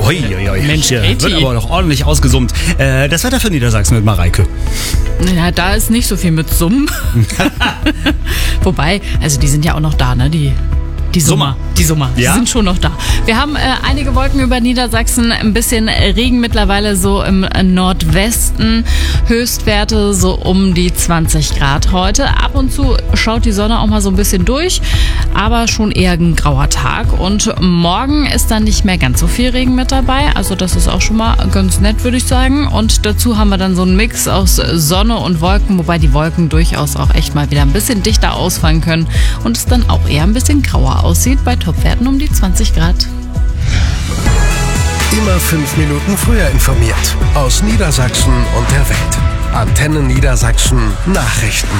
Mensch, wird aber noch ordentlich ausgesummt. Das Wetter für Niedersachsen mit Mareike. Ja, da ist nicht so viel mit Summen. Wobei, also die sind ja auch noch da, ne? Die Summer. Die sind schon noch da. Wir haben einige Wolken über Niedersachsen, ein bisschen Regen mittlerweile so im Nordwesten. Höchstwerte so um die 20 Grad heute. Ab und zu schaut die Sonne auch mal so ein bisschen durch, aber schon eher ein grauer Tag. Und morgen ist dann nicht mehr ganz so viel Regen mit dabei. Also das ist auch schon mal ganz nett, würde ich sagen. Und dazu haben wir dann so einen Mix aus Sonne und Wolken, wobei die Wolken durchaus auch echt mal wieder ein bisschen dichter ausfallen können und es dann auch eher ein bisschen grauer aussieht bei Topwerten um die 20 Grad. Immer 5 Minuten früher informiert. Aus Niedersachsen und der Welt. Antenne Niedersachsen Nachrichten.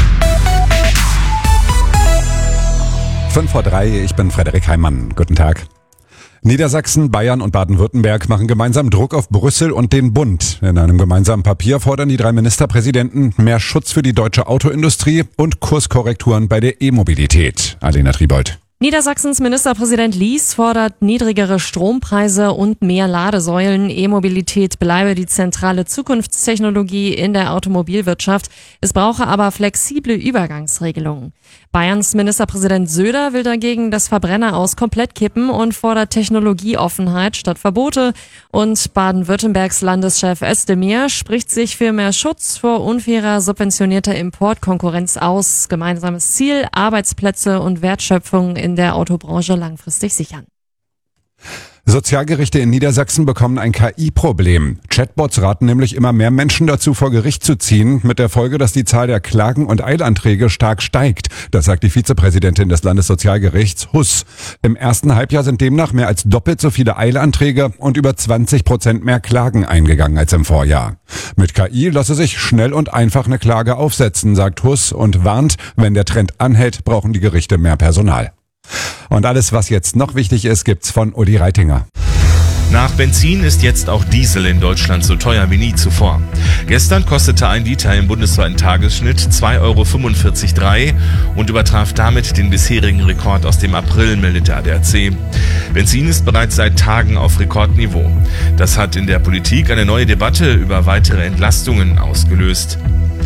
5:03, ich bin Frederik Heimann. Guten Tag. Niedersachsen, Bayern und Baden-Württemberg machen gemeinsam Druck auf Brüssel und den Bund. In einem gemeinsamen Papier fordern die 3 Ministerpräsidenten mehr Schutz für die deutsche Autoindustrie und Kurskorrekturen bei der E-Mobilität. Alena Triebold. Niedersachsens Ministerpräsident Lies fordert niedrigere Strompreise und mehr Ladesäulen. E-Mobilität bleibe die zentrale Zukunftstechnologie in der Automobilwirtschaft. Es brauche aber flexible Übergangsregelungen. Bayerns Ministerpräsident Söder will dagegen das Verbrenner aus komplett kippen und fordert Technologieoffenheit statt Verbote. Und Baden-Württembergs Landeschef Özdemir spricht sich für mehr Schutz vor unfairer subventionierter Importkonkurrenz aus. Gemeinsames Ziel, Arbeitsplätze und Wertschöpfung in der Autobranche langfristig sichern. Sozialgerichte in Niedersachsen bekommen ein KI-Problem. Chatbots raten nämlich immer mehr Menschen dazu, vor Gericht zu ziehen, mit der Folge, dass die Zahl der Klagen und Eilanträge stark steigt. Das sagt die Vizepräsidentin des Landessozialgerichts, Huss. Im ersten Halbjahr sind demnach mehr als doppelt so viele Eilanträge und über 20% mehr Klagen eingegangen als im Vorjahr. Mit KI lasse sich schnell und einfach eine Klage aufsetzen, sagt Huss und warnt, wenn der Trend anhält, brauchen die Gerichte mehr Personal. Und alles, was jetzt noch wichtig ist, gibt's von Uli Reitinger. Nach Benzin ist jetzt auch Diesel in Deutschland so teuer wie nie zuvor. Gestern kostete 1 Liter im bundesweiten Tagesschnitt 2,45 € und übertraf damit den bisherigen Rekord aus dem April, meldet der ADAC. Benzin ist bereits seit Tagen auf Rekordniveau. Das hat in der Politik eine neue Debatte über weitere Entlastungen ausgelöst.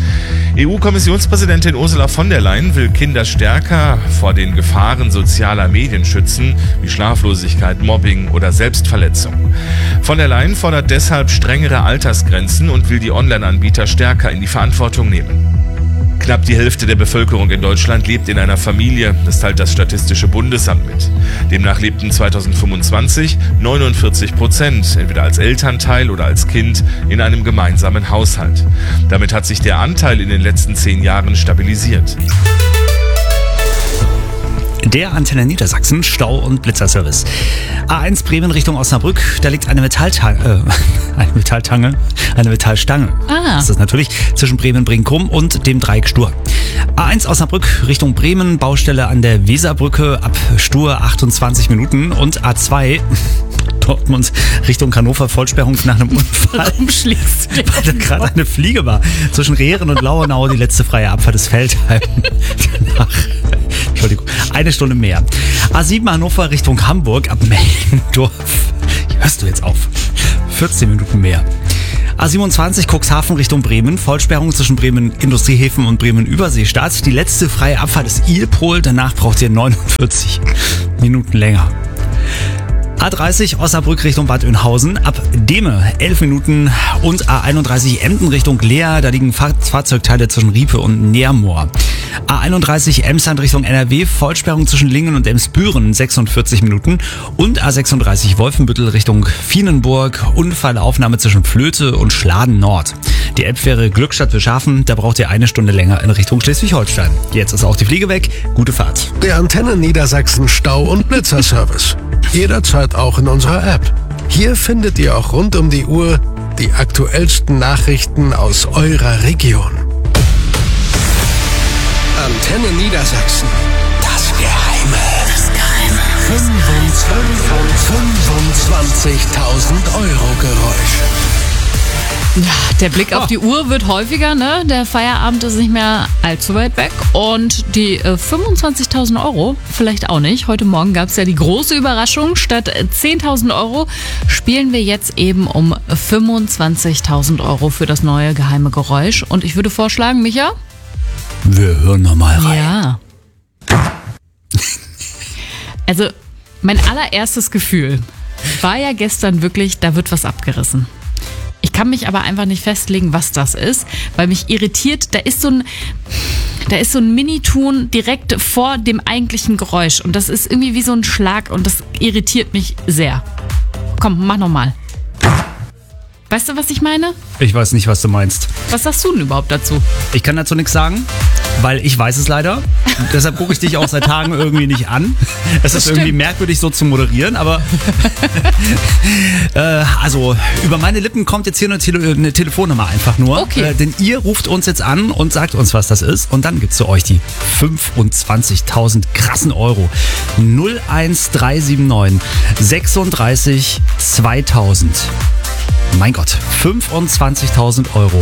EU-Kommissionspräsidentin Ursula von der Leyen will Kinder stärker vor den Gefahren sozialer Medien schützen, wie Schlaflosigkeit, Mobbing oder Selbstverletzung. Von der Leyen fordert deshalb strengere Altersgrenzen und will die Online-Anbieter stärker in die Verantwortung nehmen. Knapp die Hälfte der Bevölkerung in Deutschland lebt in einer Familie, das teilt das Statistische Bundesamt mit. Demnach lebten 2025 49%, entweder als Elternteil oder als Kind, in einem gemeinsamen Haushalt. Damit hat sich der Anteil in den letzten 10 Jahren stabilisiert. Der Antenne Niedersachsen Stau- und Blitzerservice. A1 Bremen Richtung Osnabrück, da liegt eine Metallstange. Das ist das natürlich zwischen Bremen-Brinkum und dem Dreieck Stur. A1 Osnabrück Richtung Bremen, Baustelle an der Weserbrücke, ab Stur 28 Minuten und A2 Dortmund Richtung Hannover, Vollsperrung nach einem Unfall. Warum schlägst du Weil da gerade eine Fliege war. Zwischen Rehren und Lauernau die letzte freie Abfahrt des Feldheim. Danach, Entschuldigung, 1 Stunde mehr. A7 Hannover Richtung Hamburg, ab Meldendorf. Hörst du jetzt auf? 14 Minuten mehr. A27 Cuxhaven Richtung Bremen, Vollsperrung zwischen Bremen Industriehäfen und Bremen Überseestadt. Die letzte freie Abfahrt ist Ilpol, danach braucht ihr 49 Minuten länger. A30 Osnabrück Richtung Bad Oeynhausen, ab Dehme 11 Minuten und A31 Emden Richtung Leer, da liegen Fahrzeugteile zwischen Riepe und Neermoor. A31 Emsland Richtung NRW, Vollsperrung zwischen Lingen und Emsbüren 46 Minuten und A36 Wolfenbüttel Richtung Vienenburg, Unfallaufnahme zwischen Flöte und Schladen Nord. Die App wäre Glückstadt für Schafen, da braucht ihr 1 Stunde länger in Richtung Schleswig-Holstein. Jetzt ist auch die Fliege weg, gute Fahrt. Der Antenne Niedersachsen Stau- und Blitzerservice. Jederzeit auch in unserer App. Hier findet ihr auch rund um die Uhr die aktuellsten Nachrichten aus eurer Region. Antenne Niedersachsen. Das Geheime. 25.000 € Geräusch. Ja, der Blick auf die Uhr wird häufiger, ne? Der Feierabend ist nicht mehr allzu weit weg. Und die 25.000 Euro vielleicht auch nicht. Heute Morgen gab es ja die große Überraschung. Statt 10.000 Euro spielen wir jetzt eben um 25.000 Euro für das neue geheime Geräusch. Und ich würde vorschlagen, Micha? Wir hören nochmal rein. Ja. Also, mein allererstes Gefühl war ja gestern wirklich, da wird was abgerissen. Ich kann mich aber einfach nicht festlegen, was das ist, weil mich irritiert, da ist so ein Mini-Ton direkt vor dem eigentlichen Geräusch und das ist irgendwie wie so ein Schlag und das irritiert mich sehr. Komm, mach nochmal. Weißt du, was ich meine? Ich weiß nicht, was du meinst. Was sagst du denn überhaupt dazu? Ich kann dazu nichts sagen, weil ich weiß es leider. Deshalb gucke ich dich auch seit Tagen irgendwie nicht an. Es ist irgendwie merkwürdig so zu moderieren, aber also über meine Lippen kommt jetzt hier eine Telefonnummer einfach nur. Okay. Denn ihr ruft uns jetzt an und sagt uns, was das ist und dann gibt's für euch die 25.000 krassen Euro. 01379 36 2000. Mein Gott, 25.000 Euro.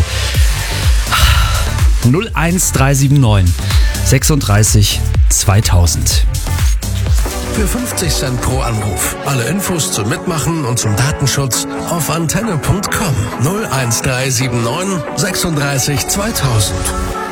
01379 36 2000. Für 50 Cent pro Anruf. Alle Infos zum Mitmachen und zum Datenschutz auf antenne.com. 01379 36 2000.